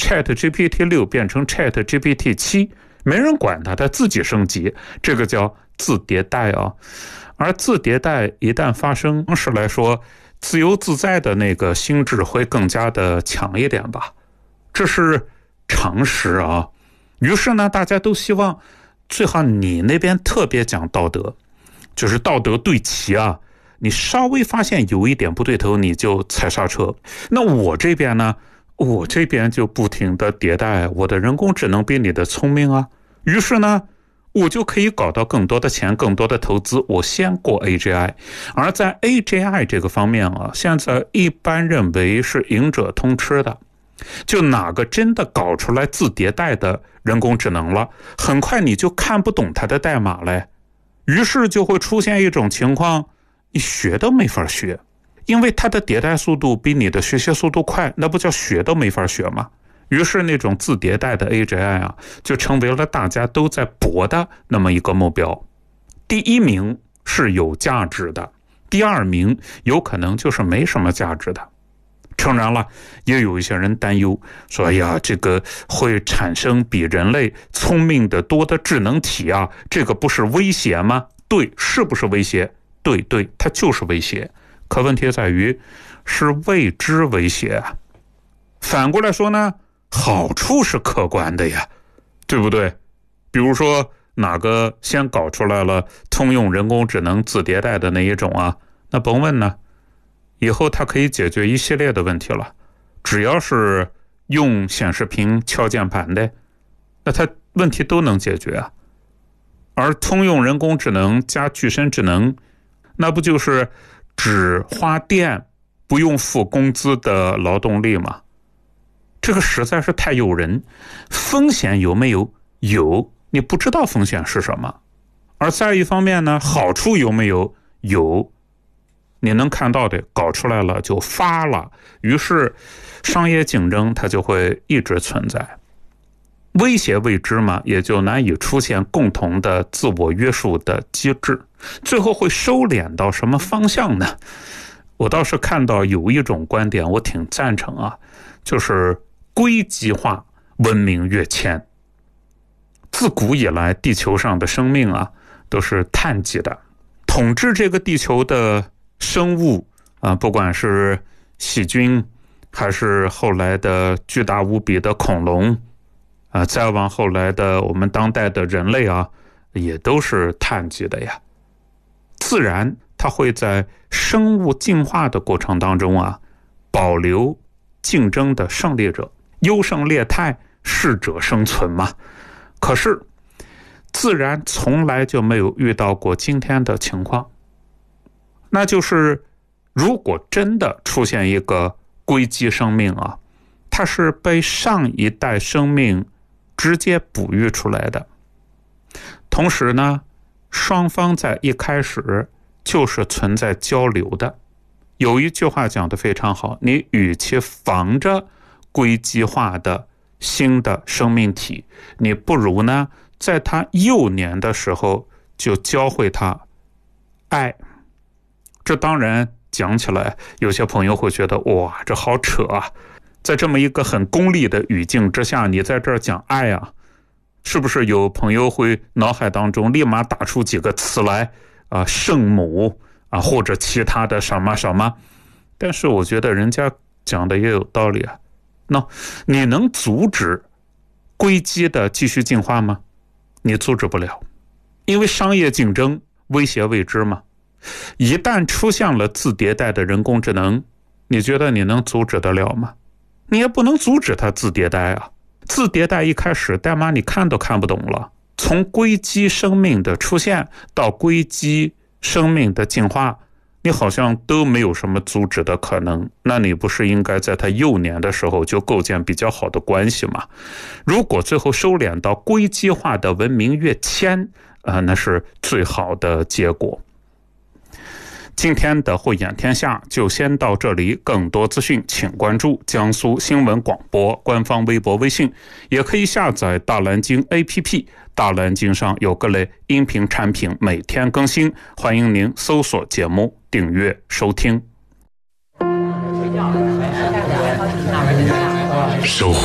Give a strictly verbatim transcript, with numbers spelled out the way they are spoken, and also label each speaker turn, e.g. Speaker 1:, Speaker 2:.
Speaker 1: Chat G P T 六变成 Chat G P T 七，没人管它，它自己升级，这个叫自迭代啊。而自迭代一旦发生，当时来说，自由自在的那个心智会更加的强一点吧，这是常识啊。于是呢，大家都希望最好你那边特别讲道德，就是道德对齐啊，你稍微发现有一点不对头，你就踩刹车。那我这边呢，我这边就不停的迭代，我的人工智能比你的聪明啊，于是呢，我就可以搞到更多的钱，更多的投资，我先过 A G I。 而在 A G I 这个方面啊，现在一般认为是赢者通吃的，就哪个真的搞出来自迭代的人工智能了，很快你就看不懂它的代码了，于是就会出现一种情况，你学都没法学，因为它的迭代速度比你的学习速度快，那不叫学都没法学吗？于是那种自迭代的 A G I 啊，就成为了大家都在搏的那么一个目标。第一名是有价值的，第二名有可能就是没什么价值的。诚然了，也有一些人担忧说，哎呀，这个会产生比人类聪明的多的智能体啊，这个不是威胁吗？对，是不是威胁？对对，它就是威胁。可问题在于是未知威胁啊。反过来说呢，好处是客观的呀，对不对？比如说哪个先搞出来了通用人工智能自迭代的那一种啊，那甭问呢，以后它可以解决一系列的问题了。只要是用显示屏敲键盘的，那它问题都能解决啊。而通用人工智能加具身智能，那不就是只花电不用付工资的劳动力吗？这个实在是太诱人。风险有没有？有，你不知道风险是什么。而再一方面呢，好处有没有？有，你能看到的搞出来了就发了，于是商业竞争它就会一直存在。威胁未知嘛，也就难以出现共同的自我约束的机制。最后会收敛到什么方向呢？我倒是看到有一种观点我挺赞成啊，就是硅基化文明跃迁。自古以来地球上的生命啊都是碳基的，统治这个地球的生物啊，不管是细菌还是后来的巨大无比的恐龙啊，再往后来的我们当代的人类啊，也都是碳基的呀。自然它会在生物进化的过程当中啊，保留竞争的胜利者，优胜劣汰，适者生存嘛。可是自然从来就没有遇到过今天的情况，那就是如果真的出现一个硅基生命啊，它是被上一代生命直接哺育出来的，同时呢，双方在一开始就是存在交流的。有一句话讲得非常好，你与其防着硅基化的新的生命体，你不如呢，在他幼年的时候就教会他爱。这当然讲起来，有些朋友会觉得哇，这好扯啊！在这么一个很功利的语境之下，你在这儿讲爱啊，是不是有朋友会脑海当中立马打出几个词来啊，圣母啊，或者其他的什么什么？但是我觉得人家讲的也有道理啊。那你能阻止硅基的继续进化吗？你阻止不了，因为商业竞争威胁未知嘛。一旦出现了自迭代的人工智能，你觉得你能阻止得了吗？你也不能阻止它自迭代啊。自迭代一开始代码你看都看不懂了，从硅基生命的出现到硅基生命的进化，你好像都没有什么阻止的可能。那你不是应该在他幼年的时候就构建比较好的关系吗？如果最后收敛到硅基化的文明跃迁，呃，那是最好的结果。今天的慧眼天下就先到这里，更多资讯请关注江苏新闻广播官方微博微信，也可以下载大蓝鲸 A P P， 大蓝鲸上有各类音频产品每天更新，欢迎您搜索节目订阅收听。
Speaker 2: 守护